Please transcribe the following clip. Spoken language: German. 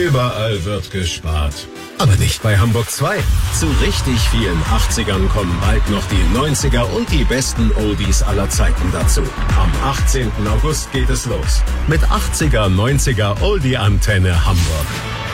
Überall wird gespart. Aber nicht bei Hamburg 2. Zu richtig vielen 80ern kommen bald noch die 90er und die besten Oldies aller Zeiten dazu. Am 18. August geht es los. Mit 80er, 90er Oldie-Antenne Hamburg.